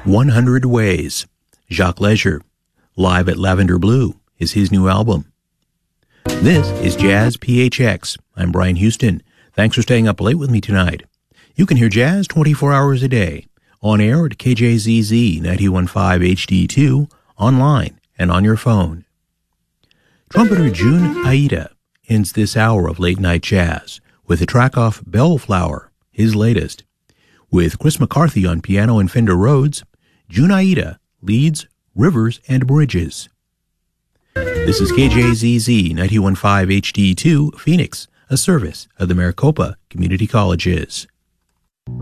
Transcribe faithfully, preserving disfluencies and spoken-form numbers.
one hundred Ways. Jacques Leisure, Live at Lavender Blue, is his new album. This is Jazz P H X. I'm Brian Houston. Thanks for staying up late with me tonight. You can hear jazz twenty-four hours a day, on air at K J Z Z ninety-one point five H D two, online, and on your phone. Trumpeter Jun Aida ends this hour of late-night jazz with a track off Bellflower, his latest. With Chris McCarthy on piano and Fender Rhodes, Jun Aida leads Rivers and Bridges. This is K J Z Z ninety-one point five H D two, Phoenix, a service of the Maricopa Community Colleges.